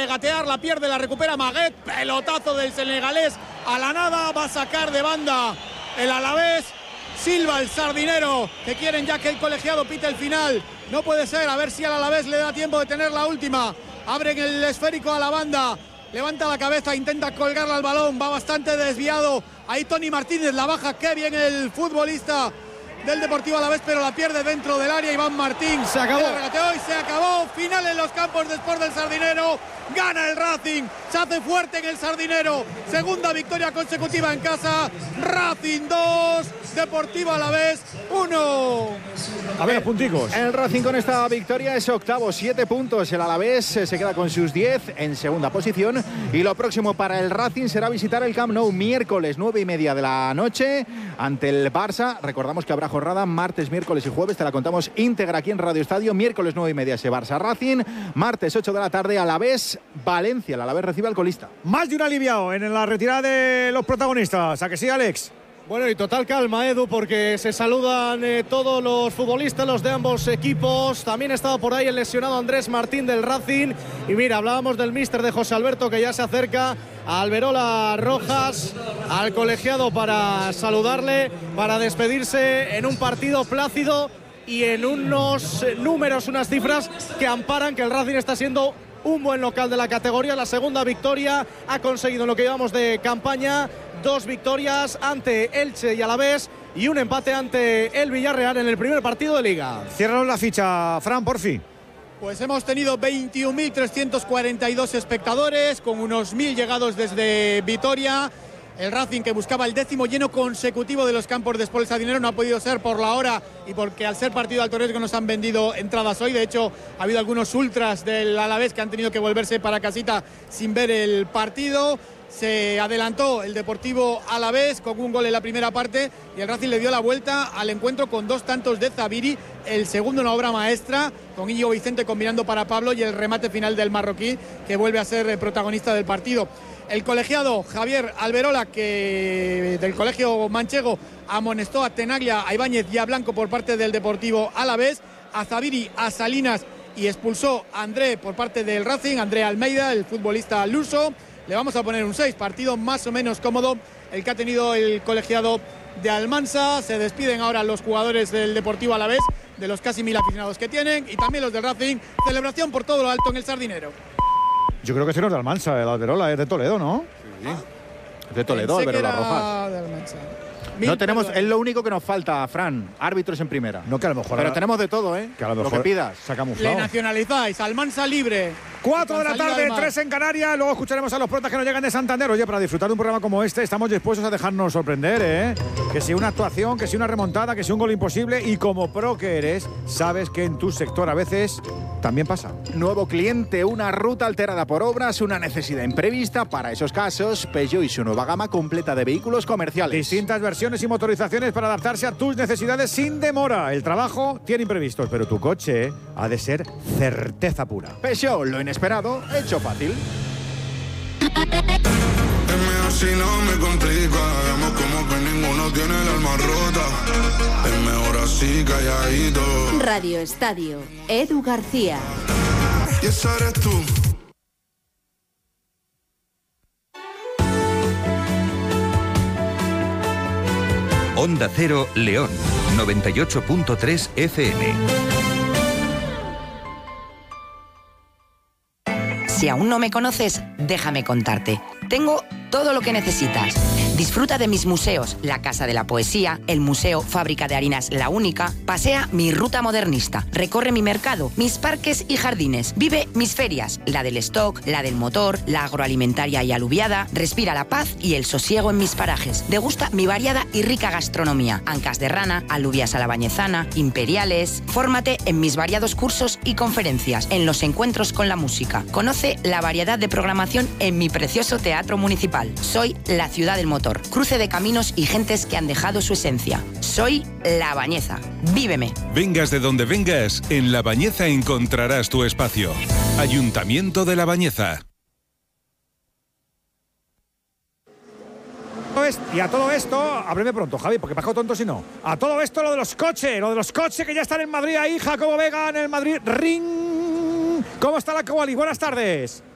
regatear, la pierde, la recupera Maguet, pelotazo del senegalés a la nada, va a sacar de banda el Alavés. Silva el sardinero, que quieren ya que el colegiado pite el final. No puede ser, a ver si al Alavés le da tiempo de tener la última. Abren el esférico a la banda, levanta la cabeza, intenta colgarla al balón, va bastante desviado. Ahí Tony Martínez la baja, qué bien el futbolista del Deportivo Alavés, pero la pierde dentro del área. Iván Martín se acabó. Y se acabó. Final en los campos de Sport del Sardinero. Gana el Racing, se hace fuerte en el Sardinero. Segunda victoria consecutiva en casa. Racing 2, Deportivo Alavés 1. A ver, punticos. El Racing con esta victoria es octavo, 7 puntos. El Alavés se queda con sus 10 en segunda posición. Y lo próximo para el Racing será visitar el Camp Nou miércoles 9:30 de la noche ante el Barça. Recordamos que habrá jornada martes, miércoles y jueves. Te la contamos íntegra aquí en Radio Estadio. Miércoles 9:30 ese Barça Racing. Martes 8 de la tarde Alavés Valencia. El Alavés recibe al colista. Más de un aliviado en la retirada de los protagonistas. ¿A que sí, Alex? Bueno, y total calma, Edu, porque se saludan todos los futbolistas, los de ambos equipos. También estaba por ahí el lesionado Andrés Martín del Racing. Y mira, hablábamos del míster de José Alberto, que ya se acerca a Alberola Rojas, al colegiado, para saludarle, para despedirse en un partido plácido y en unos números, unas cifras que amparan que el Racing está siendo un buen local de la categoría. La segunda victoria ha conseguido en lo que llevamos de campaña. 2 victorias ante Elche y Alavés y un empate ante el Villarreal en el primer partido de Liga. Ciérranos la ficha, Fran, por fin. Pues hemos tenido 21.342 espectadores, con unos 1.000 llegados desde Vitoria. El Racing, que buscaba el 10º lleno consecutivo de los campos de Sport del Sardinero, no ha podido ser por la hora y porque al ser partido de alto riesgo nos han vendido entradas hoy. De hecho, ha habido algunos ultras del Alavés que han tenido que volverse para casita sin ver el partido. Se adelantó el Deportivo Alavés con un gol en la primera parte y el Racing le dio la vuelta al encuentro con 2 tantos de Zabiri, el segundo una obra maestra, con Íñigo Vicente combinando para Pablo, y el remate final del marroquí, que vuelve a ser el protagonista del partido. El colegiado Javier Alberola, que del colegio manchego, amonestó a Tenaglia, a Ibáñez y a Blanco por parte del Deportivo Alavés, a Zabiri, a Salinas, y expulsó a André por parte del Racing, André Almeida, el futbolista luso. Le vamos a poner un 6, partido más o menos cómodo el que ha tenido el colegiado de Almansa. Se despiden ahora los jugadores del Deportivo Alavés, de los casi 1.000 aficionados que tienen, y también los del Racing. Celebración por todo lo alto en el Sardinero. Yo creo que ese no es de Almansa, el Alberola es de Toledo, ¿no? Sí. De Toledo, Alberola Rojas. De Almansa. No tenemos, es lo único que nos falta, Fran, árbitros en primera. No, que a lo mejor. Pero tenemos de todo, ¿eh? Que a lo mejor que pidas. Se ha Le camuflado. nacionalizáis, Almansa libre. 4 de la tarde, 3 en Canarias. Luego escucharemos a los protas que nos llegan de Santander. Oye, para disfrutar de un programa como este, estamos dispuestos a dejarnos sorprender, ¿eh? Que si una actuación, que si una remontada, que si un gol imposible. Y como pro que eres, sabes que en tu sector a veces también pasa. Nuevo cliente, una ruta alterada por obras, una necesidad imprevista. Para esos casos, Peugeot y su nueva gama completa de vehículos comerciales. Distintas versiones y motorizaciones para adaptarse a tus necesidades sin demora. El trabajo tiene imprevistos, pero tu coche ha de ser certeza pura. Peugeot, lo inesperado, hecho fácil. Es mejor si no me complica, hagamos como que ninguno tiene el alma rota. Es mejor así, calladito. Radio Estadio, Edu García. Y esa eres tú. Onda Cero León, 98.3 FM. Si aún no me conoces, déjame contarte. Tengo todo lo que necesitas. Disfruta de mis museos, la Casa de la Poesía, el Museo Fábrica de Harinas La Única, pasea mi ruta modernista, recorre mi mercado, mis parques y jardines, vive mis ferias, la del stock, la del motor, la agroalimentaria y aluviada, respira la paz y el sosiego en mis parajes, degusta mi variada y rica gastronomía, ancas de rana, alubias a la bañezana, imperiales, fórmate en mis variados cursos y conferencias, en los encuentros con la música, conoce la variedad de programación en mi precioso teatro municipal. Soy la ciudad del motor. Cruce de caminos y gentes que han dejado su esencia. Soy La Bañeza. Víveme. Vengas de donde vengas, en La Bañeza encontrarás tu espacio. Ayuntamiento de La Bañeza. Y a todo esto, ábreme pronto, Javi, porque paso tonto si no. A todo esto lo de los coches que ya están en Madrid. Ahí Jacobo Vega en el Madrid Ring. ¿Cómo está la Kawali? Buenas tardes.